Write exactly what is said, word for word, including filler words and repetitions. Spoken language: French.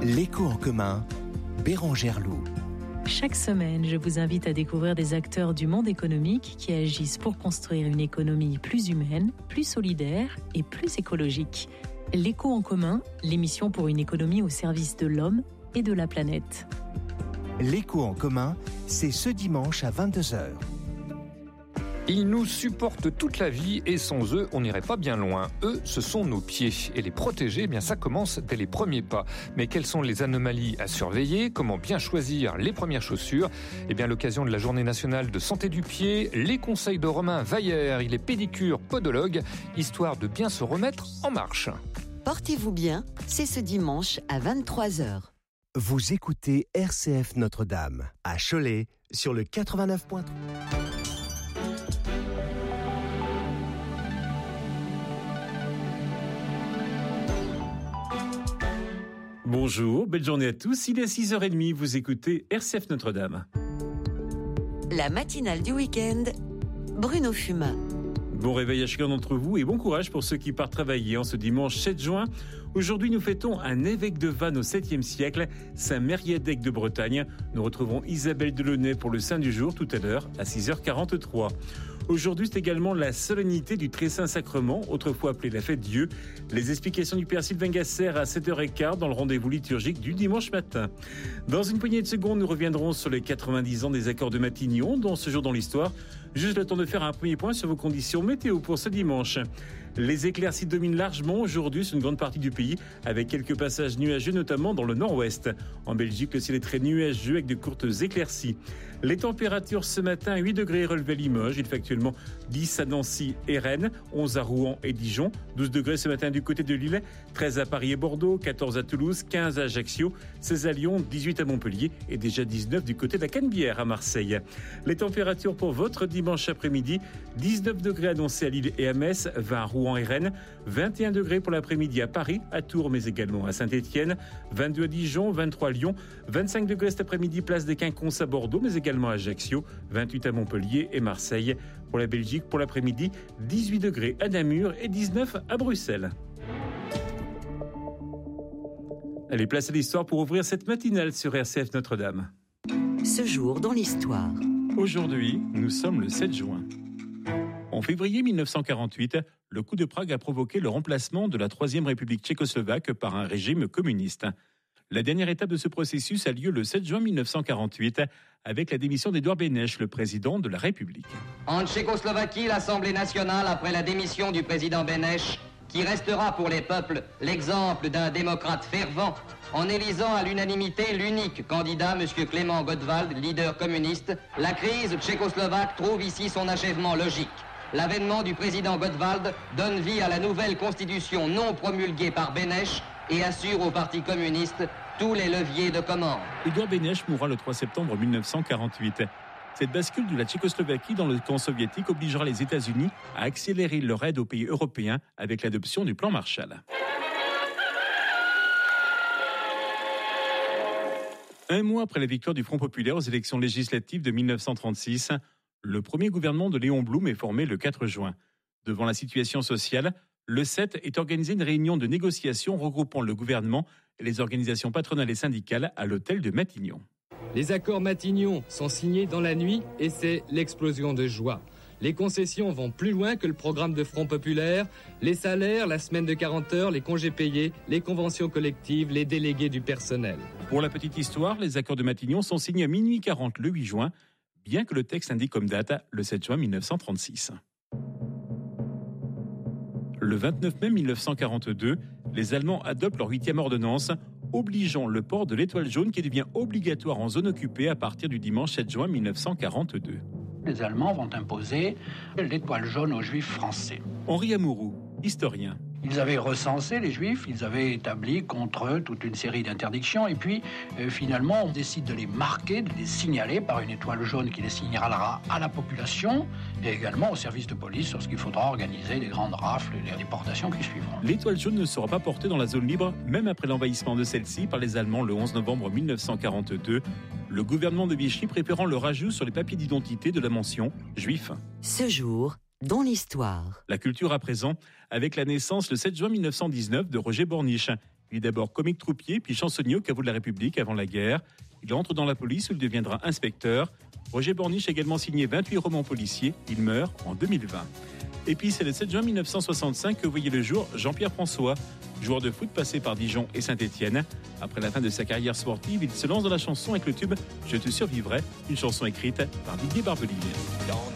L'écho en commun, Bérangère Loup. Chaque semaine, je vous invite à découvrir des acteurs du monde économique qui agissent pour construire une économie plus humaine, plus solidaire et plus écologique. L'écho en commun, l'émission pour une économie au service de l'homme et de la planète. L'écho en commun, c'est ce dimanche à vingt-deux heures. Ils nous supportent toute la vie et sans eux, on n'irait pas bien loin. Eux, ce sont nos pieds. Et les protéger, eh bien, ça commence dès les premiers pas. Mais quelles sont les anomalies à surveiller? Comment bien choisir les premières chaussures? Eh bien, à l'occasion de la Journée nationale de santé du pied, les conseils de Romain Vaillère, il est pédicure podologue, histoire de bien se remettre en marche. Portez-vous bien, c'est ce dimanche à vingt-trois heures. Vous écoutez R C F Notre-Dame, à Cholet, sur le quatre-vingt-neuf point trois. Bonjour, belle journée à tous. Il est six heures trente, vous écoutez R C F Notre-Dame. La matinale du week-end, Bruno Fumat. Bon réveil à chacun d'entre vous et bon courage pour ceux qui partent travailler en ce dimanche sept juin. Aujourd'hui, nous fêtons un évêque de Vannes au septième siècle, Saint Mériadec de Bretagne. Nous retrouverons Isabelle Delaunay pour le Saint du jour tout à l'heure à six heures quarante-trois. Aujourd'hui, c'est également la solennité du Très Saint Sacrement, autrefois appelée la fête Dieu. Les explications du Père Sylvain Gasser à sept heures quinze dans le rendez-vous liturgique du dimanche matin. Dans une poignée de secondes, nous reviendrons sur les quatre-vingt-dix ans des accords de Matignon, dans ce jour dans l'histoire. Juste le temps de faire un premier point sur vos conditions météo pour ce dimanche. Les éclaircies dominent largement aujourd'hui sur une grande partie du pays, avec quelques passages nuageux, notamment dans le nord-ouest. En Belgique, le ciel est très nuageux avec de courtes éclaircies. Les températures ce matin, huit degrés relevés à Limoges. Il fait actuellement dix à Nancy et Rennes, onze à Rouen et Dijon, douze degrés ce matin du côté de Lille, treize à Paris et Bordeaux, quatorze à Toulouse, quinze à Ajaccio, seize à Lyon, dix-huit à Montpellier et déjà dix-neuf du côté de la Canebière à Marseille. Les températures pour votre dimanche après-midi, dix-neuf degrés annoncés à Lille et à Metz, vingt à Rouen et Rennes, vingt et un degrés pour l'après-midi à Paris, à Tours mais également à Saint-Étienne, vingt-deux à Dijon, vingt-trois à Lyon, vingt-cinq degrés cet après-midi place des Quinconces à Bordeaux mais également à Ajaccio, vingt-huit à Montpellier et Marseille. Pour la Belgique, pour l'après-midi, dix-huit degrés à Namur et dix-neuf à Bruxelles. Allez, place à l'histoire pour ouvrir cette matinale sur R C F Notre-Dame. Ce jour dans l'histoire. Aujourd'hui, nous sommes le sept juin. En février mille neuf cent quarante-huit, le coup de Prague a provoqué le remplacement de la Troisième République tchécoslovaque par un régime communiste. La dernière étape de ce processus a lieu le sept juin mille neuf cent quarante-huit avec la démission d'Édouard Beneš, le président de la République. En Tchécoslovaquie, l'Assemblée nationale, après la démission du président Beneš, qui restera pour les peuples l'exemple d'un démocrate fervent, en élisant à l'unanimité l'unique candidat, M. Clément Gottwald, leader communiste, la crise tchécoslovaque trouve ici son achèvement logique. L'avènement du président Gottwald donne vie à la nouvelle constitution non promulguée par Beneš et assure au Parti communiste tous les leviers de commande. Édouard Beneš mourra le trois septembre mille neuf cent quarante-huit. Cette bascule de la Tchécoslovaquie dans le camp soviétique obligera les États-Unis à accélérer leur aide aux pays européens avec l'adoption du plan Marshall. Un mois après la victoire du Front populaire aux élections législatives de mille neuf cent trente-six, le premier gouvernement de Léon Blum est formé le quatre juin. Devant la situation sociale, le sept est organisée une réunion de négociation regroupant le gouvernement et les organisations patronales et syndicales à l'hôtel de Matignon. Les accords Matignon sont signés dans la nuit et c'est l'explosion de joie. Les concessions vont plus loin que le programme de Front populaire. Les salaires, la semaine de quarante heures, les congés payés, les conventions collectives, les délégués du personnel. Pour la petite histoire, les accords de Matignon sont signés à minuit quarante le huit juin, bien que le texte indique comme date le sept juin mille neuf cent trente-six. Le vingt-neuf mai mille neuf cent quarante-deux, les Allemands adoptent leur huitième ordonnance, obligeant le port de l'étoile jaune qui devient obligatoire en zone occupée à partir du dimanche sept juin mille neuf cent quarante-deux. Les Allemands vont imposer l'étoile jaune aux Juifs français. Henri Amouroux, historien. Ils avaient recensé les Juifs, ils avaient établi contre eux toute une série d'interdictions et puis euh, finalement on décide de les marquer, de les signaler par une étoile jaune qui les signalera à la population et également au service de police lorsqu'il faudra organiser les grandes rafles et les déportations qui suivront. L'étoile jaune ne sera pas portée dans la zone libre, même après l'envahissement de celle-ci par les Allemands le onze novembre mille neuf cent quarante-deux, le gouvernement de Vichy préparant le rajout sur les papiers d'identité de la mention « juif ». Ce jour, dans l'histoire. La culture à présent, avec la naissance le sept juin mille neuf cent dix-neuf de Roger Borniche. Il est d'abord comique troupier, puis chansonnier au caveau de la République avant la guerre. Il entre dans la police où il deviendra inspecteur. Roger Borniche a également signé vingt-huit romans policiers. Il meurt en deux mille vingt. Et puis c'est le sept juin mille neuf cent soixante-cinq que voyait le jour Jean-Pierre François, joueur de foot passé par Dijon et Saint-Étienne. Après la fin de sa carrière sportive, il se lance dans la chanson avec le tube « Je te survivrai », une chanson écrite par Didier Barbelivien.